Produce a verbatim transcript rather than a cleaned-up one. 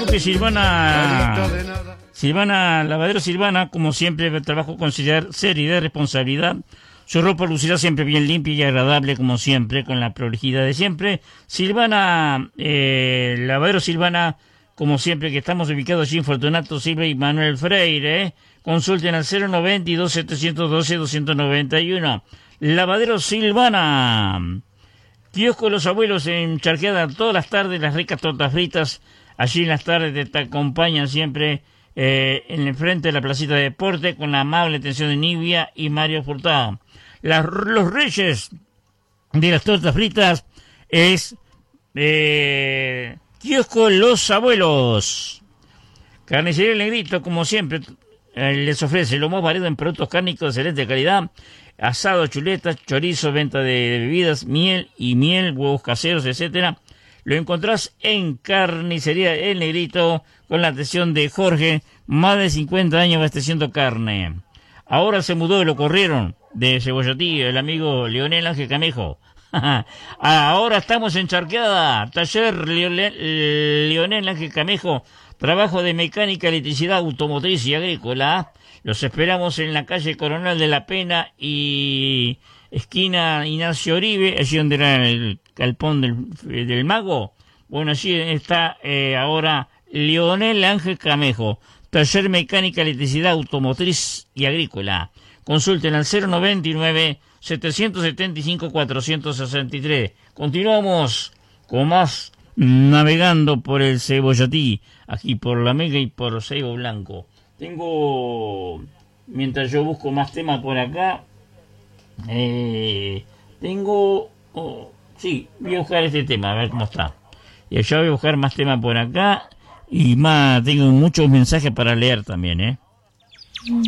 que Silvana, Silvana, lavadero Silvana, como siempre, trabajo con seriedad y responsabilidad. Su ropa lucirá siempre bien limpia y agradable, como siempre, con la prolijidad de siempre. Silvana, eh, lavadero Silvana, como siempre, que estamos ubicados allí en Fortunato Silva y Manuel Freire. ¿eh? Consulten al cero noventa y dos, setecientos doce, doscientos noventa y uno. Lavadero Silvana. Kiosco de los Abuelos en Charqueada, todas las tardes, las ricas tortas fritas. Allí en las tardes te acompañan siempre eh, en el frente de la placita de deporte con la amable atención de Nivia y Mario Furtado. Las, los reyes de las tortas fritas es eh, Kiosco Los Abuelos. Carnicería El Negrito, como siempre, eh, les ofrece lo más variado en productos cárnicos de excelente calidad. Asado, chuletas, chorizo, venta de, de bebidas, miel y miel, huevos caseros, etcétera. Lo encontrás en Carnicería El Negrito con la atención de Jorge, más de cincuenta años abasteciendo carne. Ahora se mudó y lo corrieron de Cebollatí, el amigo Leonel Ángel Camejo. Ahora estamos en Charqueada, taller Leonel Ángel Camejo, trabajo de mecánica, electricidad, automotriz y agrícola. Los esperamos en la calle Coronel de la Pena y esquina Ignacio Oribe, allí donde era el galpón del, del mago. Bueno, allí está eh, ahora Leonel Ángel Camejo, taller mecánica, electricidad, automotriz y agrícola. Consulten al cero noventa y nueve, setecientos setenta y cinco, cuatrocientos sesenta y tres. Continuamos con más navegando por el Cebollatí, aquí por La Mega y por Ceibo Blanco. Tengo, mientras yo busco más temas por acá, eh, tengo, oh, sí, voy a buscar este tema, a ver cómo está. Y allá voy a buscar más temas por acá y más, tengo muchos mensajes para leer también, ¿eh?